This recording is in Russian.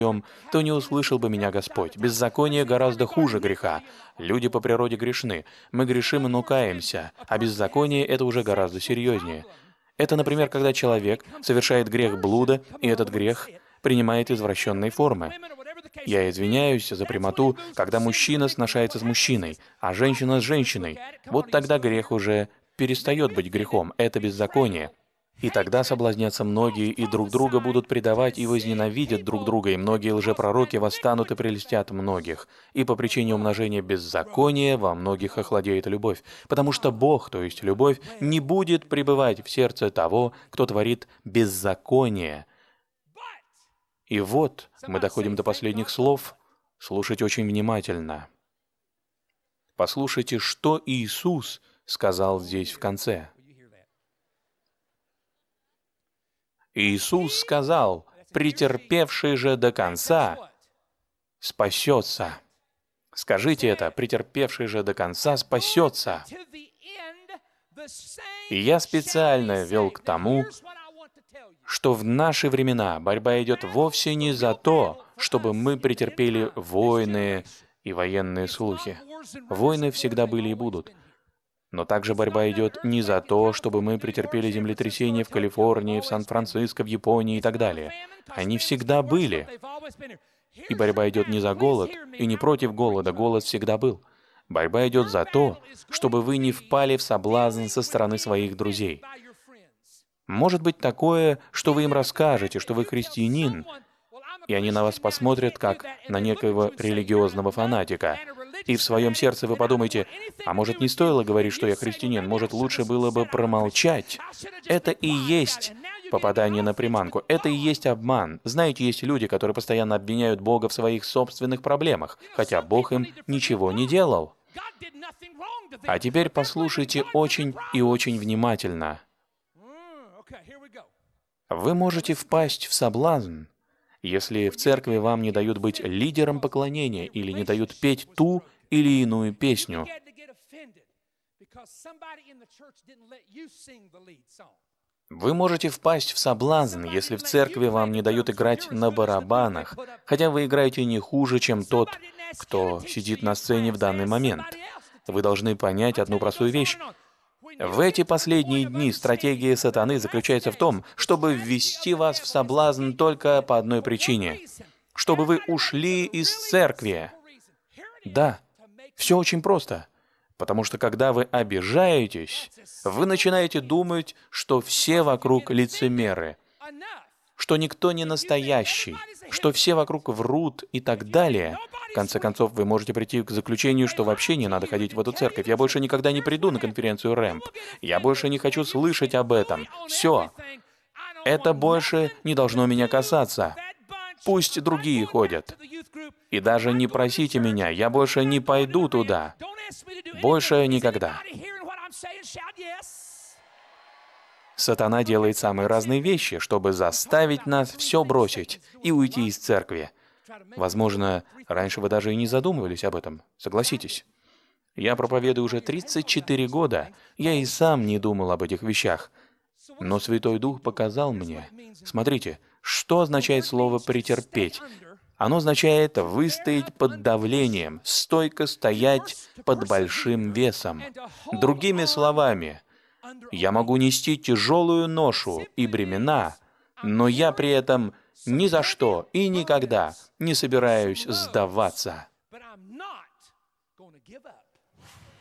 то не услышал бы меня Господь. Беззаконие гораздо хуже греха. Люди по природе грешны. Мы грешим, но каемся. А беззаконие — это уже гораздо серьезнее. Это, например, когда человек совершает грех блуда, и этот грех принимает извращенные формы. Я извиняюсь за прямоту, когда мужчина сношается с мужчиной, а женщина с женщиной. Вот тогда грех уже перестает быть грехом. Это беззаконие. И тогда соблазнятся многие, и друг друга будут предавать, и возненавидят друг друга, и многие лжепророки восстанут и прельстят многих. И по причине умножения беззакония во многих охладеет любовь, потому что Бог, то есть любовь, не будет пребывать в сердце того, кто творит беззаконие. И вот мы доходим до последних слов. Слушайте очень внимательно. Послушайте, что Иисус сказал здесь в конце. Иисус сказал: «Претерпевший же до конца спасется». Скажите это: «Претерпевший же до конца спасется». И я специально вел к тому, что в наши времена борьба идет вовсе не за то, чтобы мы претерпели войны и военные слухи. Войны всегда были и будут. Но также борьба идет не за то, чтобы мы претерпели землетрясения в Калифорнии, в Сан-Франциско, в Японии и так далее. Они всегда были. И борьба идет не за голод и не против голода. Голод всегда был. Борьба идет за то, чтобы вы не впали в соблазн со стороны своих друзей. Может быть такое, что вы им расскажете, что вы христианин, и они на вас посмотрят, как на некоего религиозного фанатика. И в своем сердце вы подумаете: а может, не стоило говорить, что я христианин, может, лучше было бы промолчать. Это и есть попадание на приманку, это и есть обман. Знаете, есть люди, которые постоянно обвиняют Бога в своих собственных проблемах, хотя Бог им ничего не делал. А теперь послушайте очень и очень внимательно. Вы можете впасть в соблазн, если в церкви вам не дают быть лидером поклонения или не дают петь ту или иную песню. Вы можете впасть в соблазн, если в церкви вам не дают играть на барабанах, хотя вы играете не хуже, чем тот, кто сидит на сцене в данный момент. Вы должны понять одну простую вещь. В эти последние дни стратегия сатаны заключается в том, чтобы ввести вас в соблазн только по одной причине. Чтобы вы ушли из церкви. Да, все очень просто. Потому что когда вы обижаетесь, вы начинаете думать, что все вокруг лицемеры, что никто не настоящий, что все вокруг врут и так далее. В конце концов, вы можете прийти к заключению, что вообще не надо ходить в эту церковь. Я больше никогда не приду на конференцию Рэмп. Я больше не хочу слышать об этом. Все. Это больше не должно меня касаться. Пусть другие ходят. И даже не просите меня, я больше не пойду туда. Больше никогда. Сатана делает самые разные вещи, чтобы заставить нас все бросить и уйти из церкви. Возможно, раньше вы даже и не задумывались об этом, согласитесь. Я проповедую уже 34 года, я и сам не думал об этих вещах. Но Святой Дух показал мне. Смотрите, что означает слово «претерпеть»? Оно означает выстоять под давлением, стойко стоять под большим весом. Другими словами, я могу нести тяжелую ношу и бремена, но я при этом ни за что и никогда не собираюсь сдаваться.